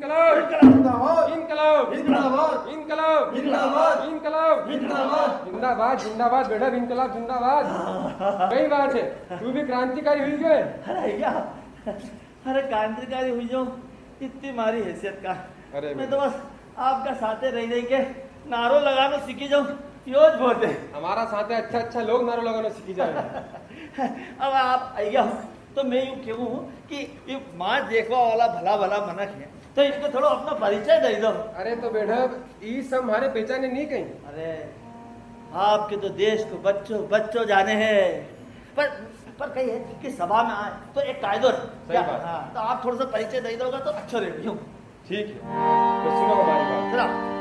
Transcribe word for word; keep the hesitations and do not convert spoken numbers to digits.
इनकलाब जिंदाबाद इनकलाब जिंदाबाद इनकलाब जिंदाबाद इनकलाब जिंदाबाद जिंदाबाद जिंदाबाद बेटा इनकलाब जिंदाबाद। कई बात है तू भी क्रांतिकारी हुई गए। अरे क्या अरे क्रांतिकारी हुई जो इतनी मारी हैसियत का। अरे मैं तो बस आपका साथे रह रही के नारो लगाना सीखी जाऊँ योज बहुत है। हमारा साथ है अच्छा अच्छा लोग नारो लगाना सीखी जाए। अब आप आइया तो मैं यूँ कहूँ कि ये माँ देखवा वाला भला भला मनक है तो इनको थोड़ा अपना परिचय दे दो। अरे तो बेटा ये सब हमारे पहचाने नहीं कहीं। अरे आपके तो देश को बच्चों बच्चों जाने हैं पर पर कहीं है कि सभा में आए तो एक कायदो सही बात। हाँ तो आप थोड़ा सा परिचय दे दोगे तो अच्छा रहेगी। ठीक है तो सुनो हमारी बात। जरा